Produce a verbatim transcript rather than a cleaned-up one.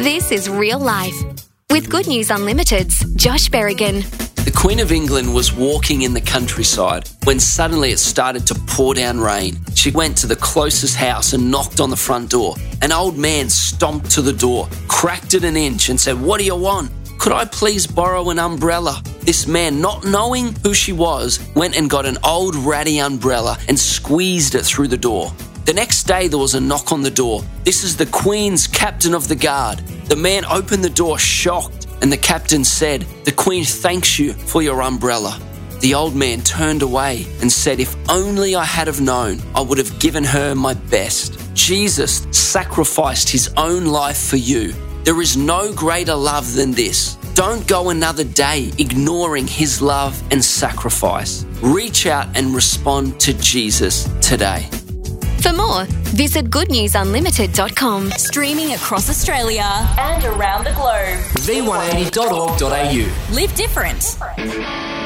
This is Real Life with Good News Unlimited's Josh Berrigan. The Queen of England was walking in the countryside when suddenly it started to pour down rain. She went to the closest house and knocked on the front door. An old man stomped to the door, cracked it an inch and said, "What do you want? Could I please borrow an umbrella?" This man, not knowing who she was, went and got an old ratty umbrella and squeezed it through the door. The next day there was a knock on the door. "This is the Queen's captain of the guard." The man opened the door shocked, and the captain said, "The Queen thanks you for your umbrella." The old man turned away and said, "If only I had have known, I would have given her my best." Jesus sacrificed his own life for you. There is no greater love than this. Don't go another day ignoring his love and sacrifice. Reach out and respond to Jesus today. For more, visit good news unlimited dot com. Streaming across Australia and around the globe. v one eighty dot org dot a u. Live different.